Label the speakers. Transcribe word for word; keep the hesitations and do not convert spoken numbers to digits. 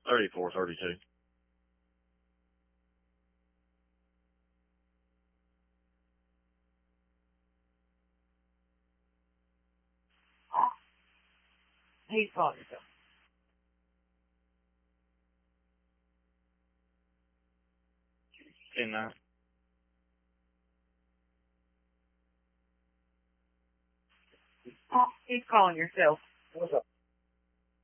Speaker 1: thirty-four thirty-two.
Speaker 2: He's calling himself.
Speaker 1: ten nine.
Speaker 2: Oh, he's calling yourself.
Speaker 3: What's up?